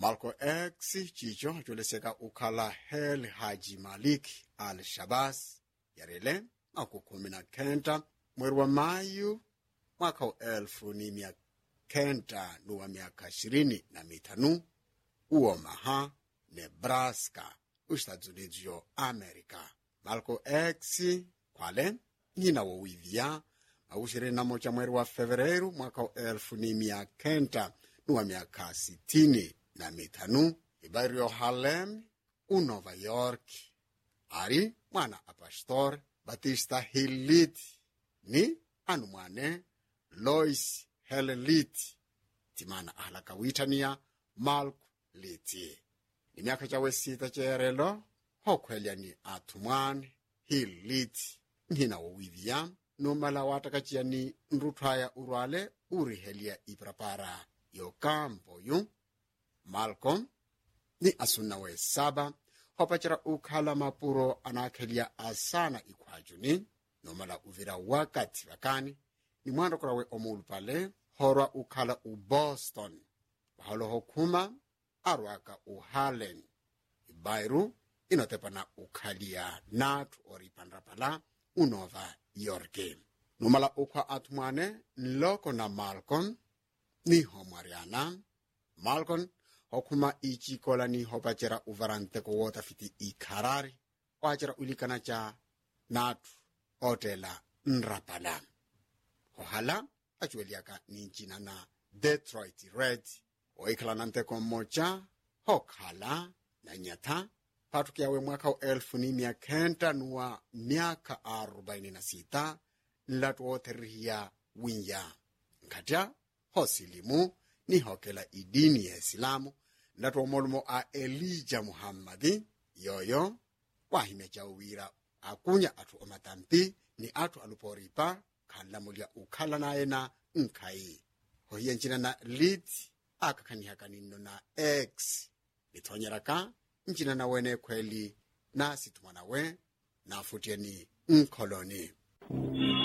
Malco X chicho juleseka ukhala Hel Haji Malik al-Shabazz yarele akukumina kenta mweri wa Mayu mwaka 1925 uomaha Nebraska Estados Unidos America. Malco X kwale nina wawivia maushire namo cha mweri wa Februari mwaka 1965 ibario Harlem Nova York ari mwana apastor Batista Hillit ni anumwane Lois Hellit timana ahlaka witania Malco Liti ni miaka chawe sita cherelo hokwelya ni atumwane Hillit nina wawivia numala watakachia ni nruthaya urwale urihelia iprapara yokampo yu Malcolm ni asunawe saba hopachira ukhala mapuro anakhelia asana ikhwajuni numala uvira wakati vakani ni mwando kurawe omulu pale horwa ukhala Boston baholo hokuma arwaka Harlem ibairu inotepana ukhalia natu oripandrapala Nova York. Numala ukwa atumane nloko na Malcolm ni homariana. Malcolm hokuma ichikola ni hopachera uvaranteko wota fiti ikharari wachera ulikana cha natu otela nrapala. Hohala achueliaka ninchina na Detroit Red oikala nanteko mocha hokhala na nyata patukiawe mwaka 1946 nlatu oterihia winya nkatia hosilimu ni hokela idini ya Islamu nlatu omolumo a Elijah Muhammadi yoyo wahimecha uwira akunya atu omatampi ni atu aluporipa kalamulia ukhala naye na nkai hohiye nchina na Lit akakanihaka nino na X litonyeraka nchina na wene kweli na situmana we na futia ni nkoloni.